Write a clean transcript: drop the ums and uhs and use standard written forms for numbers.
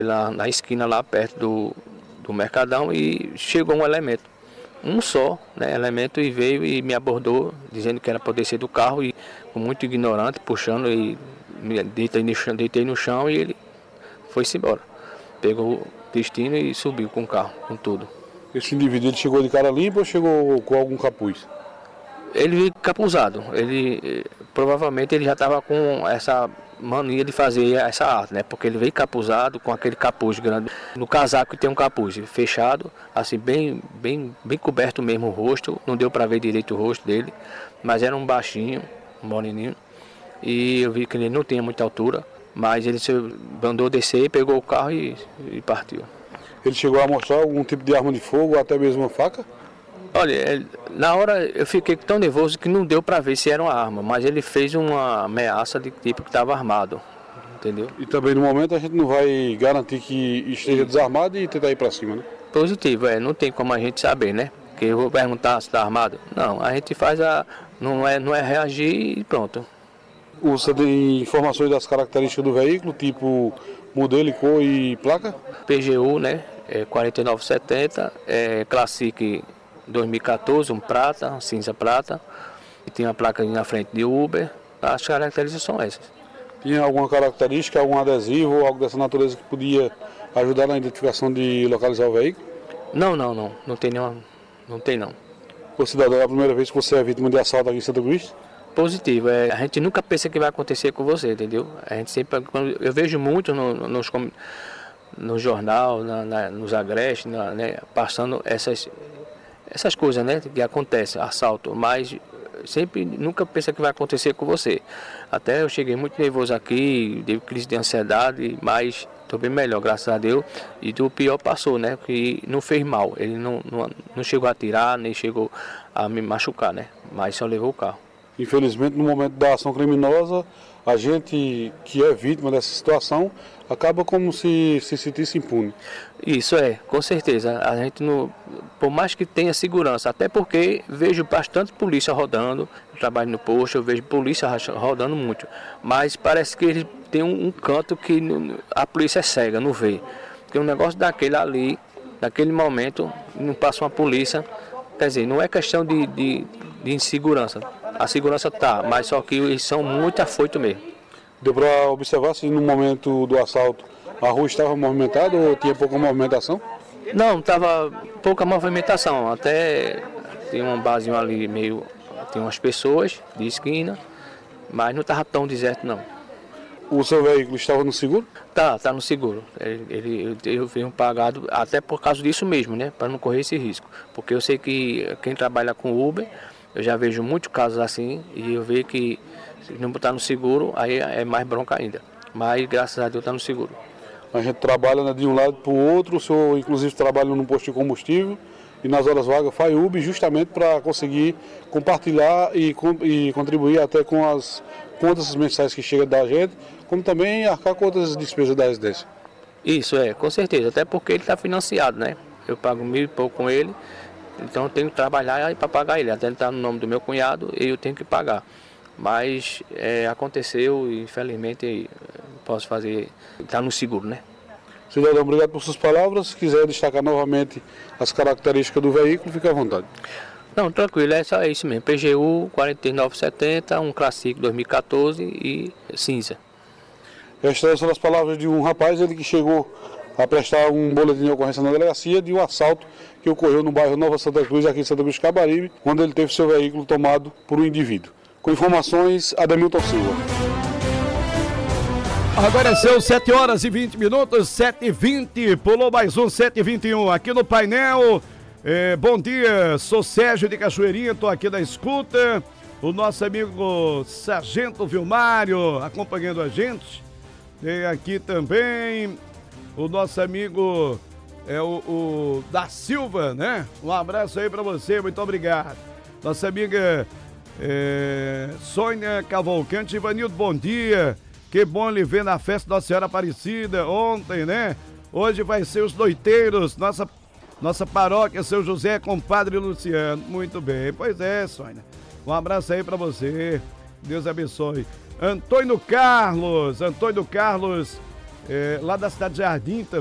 na esquina lá perto do Mercadão e chegou um elemento. Um só, né, elemento, e veio e me abordou, dizendo que era para descer do carro e muito ignorante, puxando e me deitei no chão e ele foi-se embora. Pegou o destino e subiu com o carro, com tudo. Esse indivíduo, ele chegou de cara limpa ou chegou com algum capuz? Ele veio capuzado, provavelmente ele já estava com essa mania de fazer essa arte, né? Porque ele veio capuzado com aquele capuz grande. No casaco tem um capuz fechado, assim, bem coberto mesmo o rosto. Não deu para ver direito o rosto dele, mas era um baixinho, um moreninho. E eu vi que ele não tinha muita altura, mas ele se mandou descer, pegou o carro e partiu. Ele chegou a mostrar algum tipo de arma de fogo ou até mesmo uma faca? Olha, na hora eu fiquei tão nervoso que não deu para ver se era uma arma, mas ele fez uma ameaça de tipo que estava armado, entendeu? E também no momento a gente não vai garantir que esteja desarmado e tentar ir para cima, né? Positivo, não tem como a gente saber, né? Porque eu vou perguntar se está armado. Não, a gente faz não é reagir e pronto. Você tem informações das características do veículo, tipo modelo, cor e placa? PGU, né? 4970, Classic 2014, um prata, um cinza prata, e tem uma placa na frente de Uber. As características são essas. Tinha alguma característica, algum adesivo ou algo dessa natureza que podia ajudar na identificação de localizar o veículo? Não tem nenhuma, não tem não. Ô cidadão, é a primeira vez que você é vítima de assalto aqui em Santa Cruz? Positivo, a gente nunca pensa que vai acontecer com você, entendeu? A gente sempre, eu vejo muito no jornal, nos agrestes, né, passando essas coisas, né, que acontecem, assalto, mas sempre nunca pensa que vai acontecer com você. Até eu cheguei muito nervoso aqui, dei crise de ansiedade, mas estou bem melhor, graças a Deus. E do pior passou, né, que não fez mal. Ele não chegou a atirar, nem chegou a me machucar, né, mas só levou o carro. Infelizmente, no momento da ação criminosa, a gente que é vítima dessa situação acaba como se sentisse impune. Isso com certeza. A gente não, por mais que tenha segurança, até porque vejo bastante polícia rodando, eu trabalho no posto, eu vejo polícia rodando muito, mas parece que eles têm um canto que a polícia é cega, não vê. Porque um negócio daquele ali, naquele momento, não passa uma polícia, quer dizer, não é questão de insegurança. A segurança tá, mas só que eles são muito afoitos mesmo. Deu para observar se no momento do assalto a rua estava movimentada ou tinha pouca movimentação? Não, estava pouca movimentação. Até tem um barzinho ali meio. Tem umas pessoas de esquina, mas não estava tão deserto não. O seu veículo estava no seguro? Tá no seguro. Eu venho pagado até por causa disso mesmo, né? Para não correr esse risco. Porque eu sei que quem trabalha com Uber, eu já vejo muitos casos assim, e eu vejo que se não botar no seguro, aí é mais bronca ainda. Mas graças a Deus está no seguro. A gente trabalha, né, de um lado para o outro, o senhor inclusive trabalha num posto de combustível e nas horas vagas faz Uber justamente para conseguir compartilhar e contribuir até com as contas mensais que chegam da gente, como também arcar com outras despesas da residência. Isso, com certeza, até porque ele está financiado, né? Eu pago 1.000 e pouco com ele, então eu tenho que trabalhar para pagar ele. Até ele está no nome do meu cunhado e eu tenho que pagar. Mas aconteceu e infelizmente posso fazer, está no seguro, né? Cidadão, obrigado por suas palavras. Se quiser destacar novamente as características do veículo, fique à vontade. Não, tranquilo, é isso mesmo. PGU 4970, um Classic 2014 e cinza. Estas são as palavras de um rapaz, ele que chegou a prestar um boletim de ocorrência na delegacia de um assalto que ocorreu no bairro Nova Santa Cruz, aqui em Santa Cruz Cabaribe, quando ele teve seu veículo tomado por um indivíduo. Com informações, Ademilton Silva. Agora são 7 horas e 20 minutos, 7h20, pulou mais um 7h21 aqui no painel. Bom dia, sou Sérgio de Cachoeirinha, estou aqui na escuta. O nosso amigo Sargento Vilmário acompanhando a gente. Tem aqui também o nosso amigo o da Silva, né? Um abraço aí para você, muito obrigado. Nossa amiga Sônia Cavalcante, Ivanildo, bom dia. Que bom lhe ver na festa Nossa Senhora Aparecida ontem, né? Hoje vai ser os noiteiros, nossa paróquia São José com o Padre Luciano. Muito bem, pois é, Sônia. Um abraço aí pra você. Deus abençoe. Antônio Carlos lá da cidade de Jardim